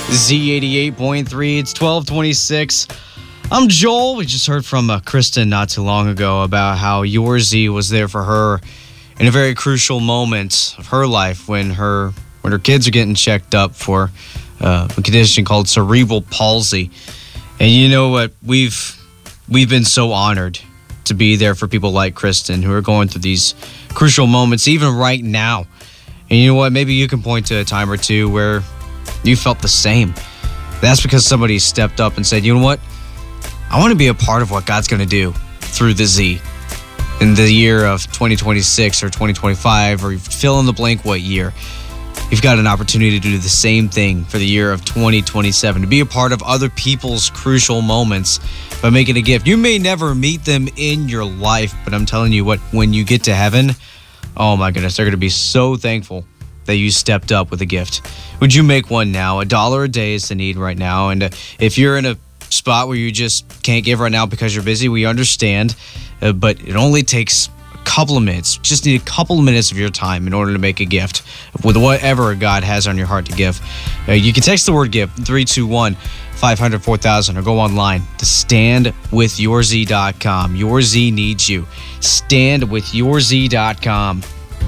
Z88.3, it's 1226. I'm Joel. We just heard from Kristen not too long ago about how Your Z was there for her in a very crucial moment of her life when her kids are getting checked up for a condition called cerebral palsy. And you know what? We've been so honored to be there for people like Kristen who are going through these crucial moments, even right now. And you know what? Maybe you can point to a time or two where you felt the same. That's because somebody stepped up and said, you know what? I want to be a part of what God's going to do through the Z in the year of 2026 or 2025, or fill in the blank what year. You've got an opportunity to do the same thing for the year of 2027, to be a part of other people's crucial moments by making a gift. You may never meet them in your life, but I'm telling you what, when you get to heaven, oh my goodness, they're going to be so thankful that you stepped up with a gift. Would you make one now? $1 a day is the need right now. And if you're in a spot where you just can't give right now because you're busy, we understand. But it only takes a couple of minutes. Just need a couple of minutes of your time in order to make a gift with whatever God has on your heart to give. You can text the word give, 321-500-4000, or go online to standwithyourz.com. Your Z needs you. Standwithyourz.com.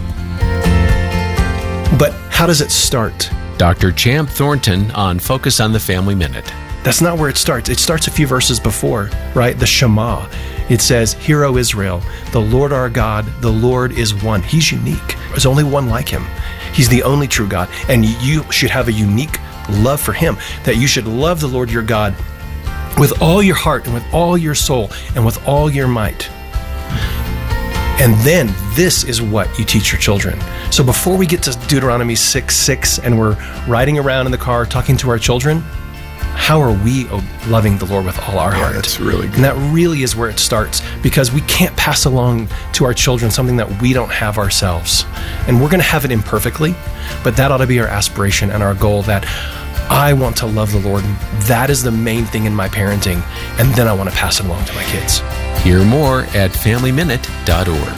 But how does it start? Dr. Champ Thornton on Focus on the Family Minute. That's not where it starts. It starts a few verses before, right? The Shema. It says, "Hear, O Israel, the Lord our God, the Lord is one." He's unique. There's only one like him. He's the only true God. And you should have a unique love for him, that you should love the Lord your God with all your heart and with all your soul and with all your might. And then this is what you teach your children. So before we get to Deuteronomy 6:6 and we're riding around in the car talking to our children, how are we loving the Lord with all our heart? That's really good. And that really is where it starts, because we can't pass along to our children something that we don't have ourselves. And we're going to have it imperfectly, but that ought to be our aspiration and our goal, that I want to love the Lord. That is the main thing in my parenting, and then I want to pass it along to my kids. Hear more at FamilyMinute.org.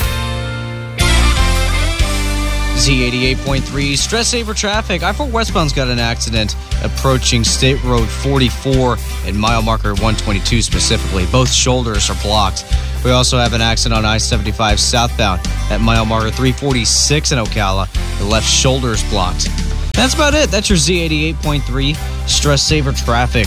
Z88.3, stress saver traffic. I-4 westbound's got an accident approaching State Road 44 at mile marker 122 specifically. Both shoulders are blocked. We also have an accident on I-75 southbound at mile marker 346 in Ocala. The left shoulder is blocked. That's about it. That's your Z88.3 stress saver traffic.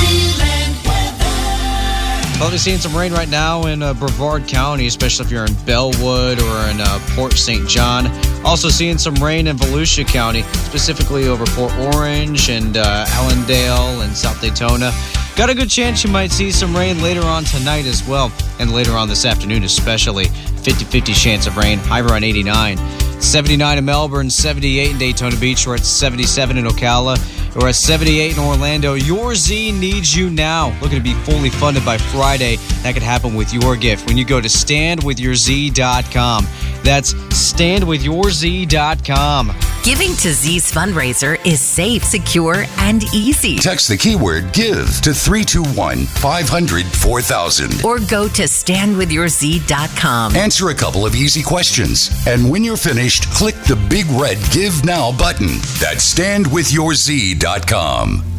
Probably seeing some rain right now in Brevard County, especially if you're in Bellwood or in Port St. John. Also seeing some rain in Volusia County, specifically over Port Orange and Allendale and South Daytona. Got a good chance you might see some rain later on tonight as well, and later on this afternoon especially. 50-50 chance of rain, high around 89. 79 in Melbourne, 78 in Daytona Beach. We're at 77 in Ocala. We're at 78 in Orlando. Your Z needs you now. Looking to be fully funded by Friday. That could happen with your gift when you go to standwithyourz.com. That's standwithyourz.com. Giving to Z's fundraiser is safe, secure, and easy. Text the keyword GIVE to 321-500-4000. Or go to standwithyourz.com. Answer a couple of easy questions. And when you're finished, click the big red Give Now button. That's standwithyourz.com.